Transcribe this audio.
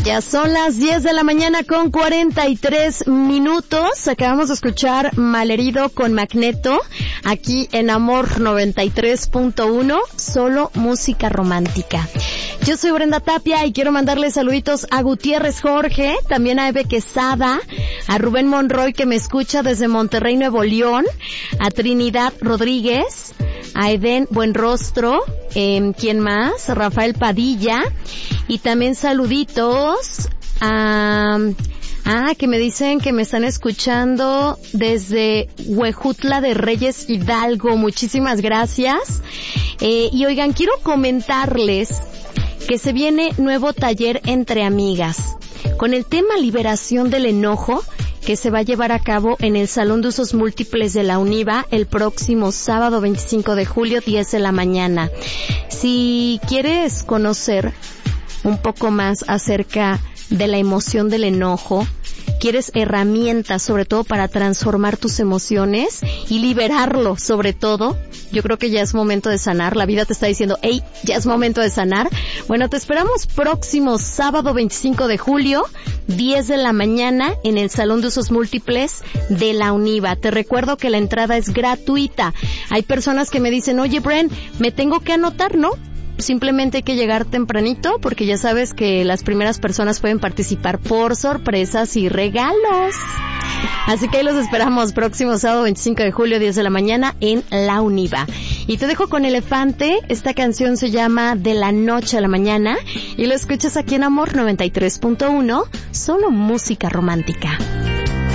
Ya son las 10 de la mañana con 43 minutos. Acabamos de escuchar Malherido con Magneto, aquí en Amor 93.1, solo música romántica. Yo soy Brenda Tapia y quiero mandarle saluditos a Gutiérrez Jorge, también a Eve Quesada, a Rubén Monroy que me escucha desde Monterrey, Nuevo León, a Trinidad Rodríguez, a Eden Buenrostro, ¿quién más? Rafael Padilla, y también saluditos a... que me dicen que me están escuchando desde Huejutla de Reyes, Hidalgo. Muchísimas gracias. Y oigan, quiero comentarles que se viene nuevo taller entre amigas con el tema liberación del enojo, que se va a llevar a cabo en el Salón de Usos Múltiples de la UNIVA el próximo sábado 25 de julio, 10 de la mañana. Si quieres conocer un poco más acerca de la emoción del enojo, quieres herramientas sobre todo para transformar tus emociones y liberarlo sobre todo, yo creo que ya es momento de sanar. La vida te está diciendo, hey, ya es momento de sanar. Bueno, te esperamos próximo sábado 25 de julio, 10 de la mañana, en el Salón de Usos Múltiples de la UNIVA. Te recuerdo que la entrada es gratuita. Hay personas que me dicen, oye, Bren, me tengo que anotar, ¿no? Simplemente hay que llegar tempranito porque ya sabes que las primeras personas pueden participar por sorpresas y regalos. Así que ahí los esperamos próximo sábado 25 de julio, 10 de la mañana en la UNIVA. Y te dejo con Elefante. Esta canción se llama De la Noche a la Mañana y lo escuchas aquí en Amor 93.1, solo música romántica.